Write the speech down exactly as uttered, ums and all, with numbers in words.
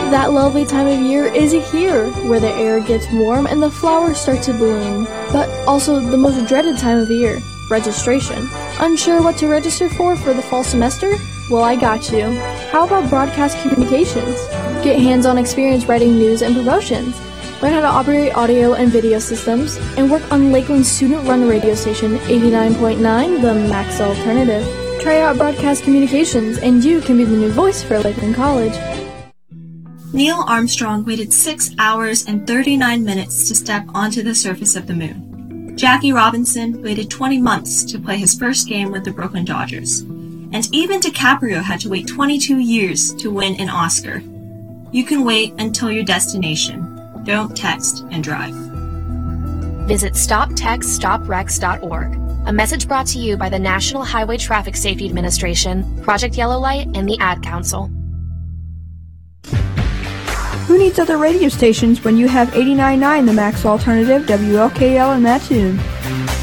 That lovely time of year is here, where the air gets warm and the flowers start to bloom. But also the most dreaded time of year, registration. Unsure what to register for for the fall semester? Well, I got you. How about broadcast communications? Get hands-on experience writing news and promotions. Learn how to operate audio and video systems, and work on Lakeland's student-run radio station eighty-nine point nine, The Max Alternative. Try out broadcast communications, and you can be the new voice for Lakeland College. Neil Armstrong waited six hours and thirty-nine minutes to step onto the surface of the moon. Jackie Robinson waited twenty months to play his first game with the Brooklyn Dodgers. And even DiCaprio had to wait twenty-two years to win an Oscar. You can wait until your destination. Don't text and drive. Visit stop text stop wrecks dot org. A message brought to you by the National Highway Traffic Safety Administration, Project Yellow Light, and the Ad Council. Who needs other radio stations when you have eighty-nine point nine The Max Alternative, W L K L in Mattoon?